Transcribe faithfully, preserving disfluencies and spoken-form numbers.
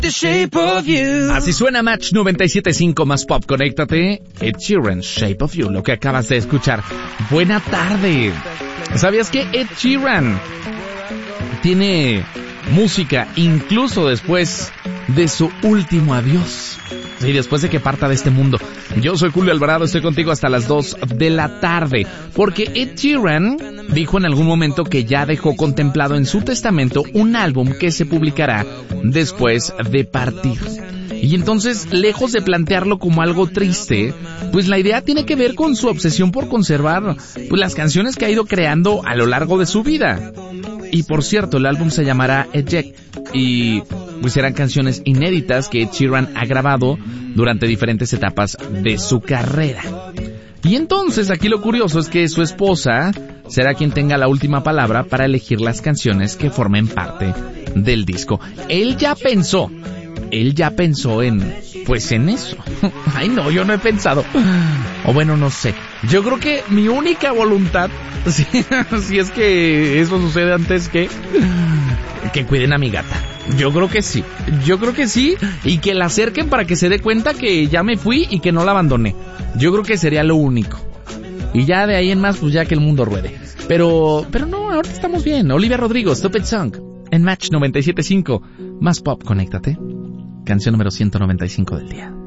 The Shape of You. Así suena Match noventa y siete punto cinco más Pop. Conéctate. Ed Sheeran, Shape of You, lo que acabas de escuchar. Buena tarde. ¿Sabías que Ed Sheeran tiene música incluso después de su último adiós? Sí, después de que parta de este mundo. Yo soy Julio Alvarado, estoy contigo hasta las dos de la tarde. Porque Ed Sheeran dijo en algún momento que ya dejó contemplado en su testamento un álbum que se publicará después de partir. Y entonces, lejos de plantearlo como algo triste, pues la idea tiene que ver con su obsesión por conservar pues, las canciones que ha ido creando a lo largo de su vida. Y por cierto, el álbum se llamará Eject y pues serán canciones inéditas que Ed Sheeran ha grabado durante diferentes etapas de su carrera. Y entonces aquí lo curioso es que su esposa será quien tenga la última palabra para elegir las canciones que formen parte del disco. Él ya pensó, él ya pensó en, pues en eso. Ay no, yo no he pensado. O bueno, no sé. Yo creo que mi única voluntad, si, si es que eso sucede antes que, que cuiden a mi gata. Yo creo que sí, yo creo que sí, y que la acerquen para que se dé cuenta que ya me fui y que no la abandoné. Yo creo que sería lo único. Y ya de ahí en más, pues ya que el mundo ruede. Pero, pero no, ahorita estamos bien. Olivia Rodrigo, Stupid Song, en Match noventa y siete punto cinco. Más Pop, conéctate. Canción número ciento noventa y cinco del día.